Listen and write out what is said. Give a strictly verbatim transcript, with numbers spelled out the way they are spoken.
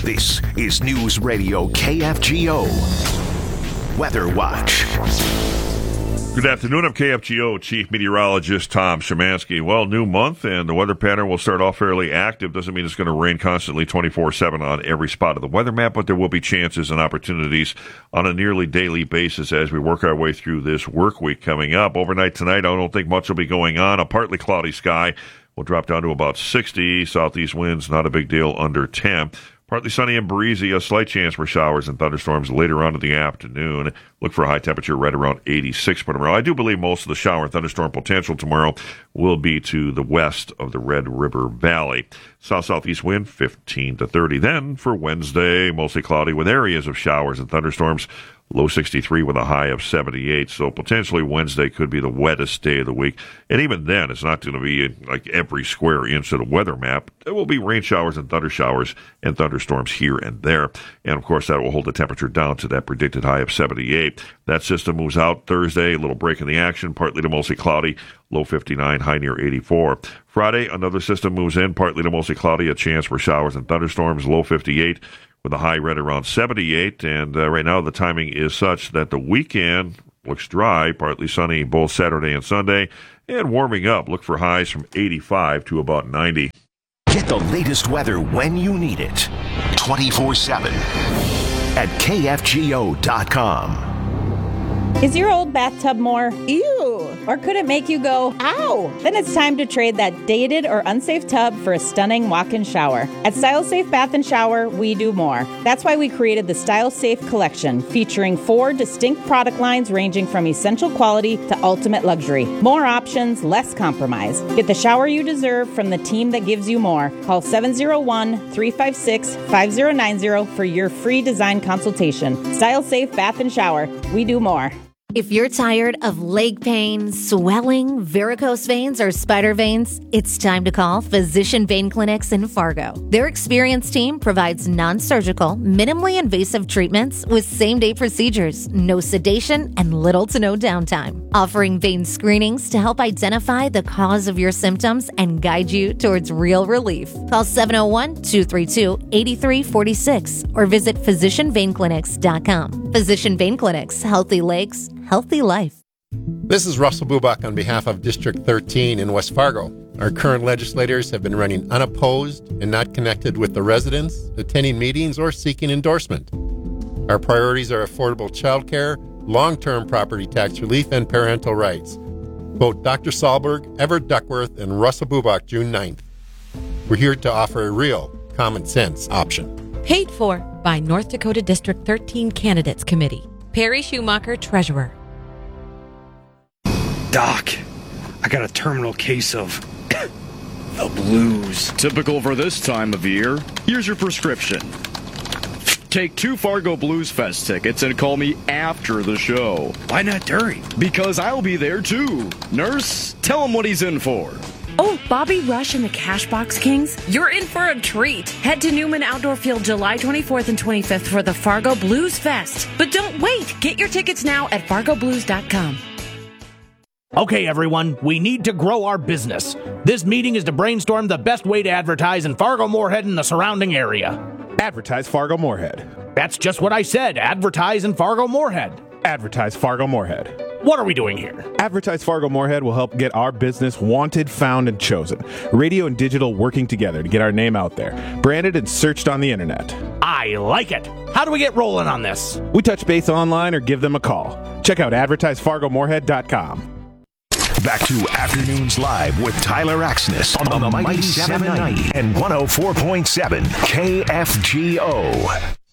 This is News Radio K F G O Weather Watch. Good afternoon. I'm K F G O Chief Meteorologist Tom Szymanski. Well, new month, and the weather pattern will start off fairly active. Doesn't mean it's going to rain constantly twenty-four seven on every spot of the weather map, but there will be chances and opportunities on a nearly daily basis as we work our way through this work week coming up. Overnight tonight, I don't think much will be going on. A partly cloudy sky will drop down to about sixty. Southeast winds, not a big deal, under ten. Partly sunny and breezy, a slight chance for showers and thunderstorms later on in the afternoon. Look for a high temperature right around eighty-six for tomorrow. I do believe most of the shower and thunderstorm potential tomorrow will be to the west of the Red River Valley. South-southeast wind, fifteen to thirty. Then for Wednesday, mostly cloudy with areas of showers and thunderstorms. Low sixty-three with a high of seventy-eight. So potentially Wednesday could be the wettest day of the week. And even then, it's not going to be like every square inch of the weather map. There will be rain showers and thunder showers and thunderstorms here and there. And, of course, that will hold the temperature down to that predicted high of seventy-eight. That system moves out Thursday, a little break in the action, partly to mostly cloudy, low fifty-nine, high near eighty-four. Friday, another system moves in, partly to mostly cloudy, a chance for showers and thunderstorms, low fifty-eight. With a high right around seventy-eight, and uh, right now the timing is such that the weekend looks dry, partly sunny both Saturday and Sunday, and warming up. Look for highs from eighty-five to about ninety. Get the latest weather when you need it, twenty-four seven at K F G O dot com. Is your old bathtub more? Ew! Or could it make you go, ow? Then it's time to trade that dated or unsafe tub for a stunning walk-in shower. At Style Safe Bath and Shower, we do more. That's why we created the Style Safe Collection, featuring four distinct product lines ranging from essential quality to ultimate luxury. More options, less compromise. Get the shower you deserve from the team that gives you more. Call seven oh one, three five six, five oh nine oh for your free design consultation. Style Safe Bath and Shower, we do more. If you're tired of leg pain, swelling, varicose veins, or spider veins, it's time to call Physician Vein Clinics in Fargo. Their experienced team provides non-surgical, minimally invasive treatments with same-day procedures, no sedation, and little to no downtime. Offering vein screenings to help identify the cause of your symptoms and guide you towards real relief. Call seven oh one, two three two, eight three four six or visit physician vein clinics dot com. Physician Vein Clinics, healthy legs, healthy life. This is Russell Bubak on behalf of District thirteen in West Fargo. Our current legislators have been running unopposed and not connected with the residents, attending meetings, or seeking endorsement. Our priorities are affordable child care, long-term property tax relief, and parental rights. Vote Doctor Sahlberg, Everett Duckworth, and Russell Bubak June ninth. We're here to offer a real common sense option. Paid for by North Dakota District thirteen Candidates Committee. Perry Schumacher, Treasurer. Doc, I got a terminal case of the blues. Typical for this time of year. Here's your prescription. Take two Fargo Blues Fest tickets and call me after the show. Why not during? Because I'll be there too. Nurse, tell him what he's in for. Oh, Bobby Rush and the Cashbox Kings, you're in for a treat. Head to Newman Outdoor Field July twenty-fourth and twenty-fifth for the Fargo Blues Fest. But don't wait. Get your tickets now at fargo blues dot com. Okay, everyone, we need to grow our business. This meeting is to brainstorm the best way to advertise in Fargo-Moorhead and the surrounding area. Advertise Fargo-Moorhead. That's just what I said. Advertise in Fargo-Moorhead. Advertise Fargo-Moorhead. What are we doing here? Advertise Fargo-Moorhead will help get our business wanted, found, and chosen. Radio and digital working together to get our name out there. Branded and searched on the internet. I like it. How do we get rolling on this? We touch base online or give them a call. Check out advertise fargo moorhead dot com. Back to Afternoons Live with Tyler Axness on, on the Mighty seven ninety and one oh four point seven K F G O.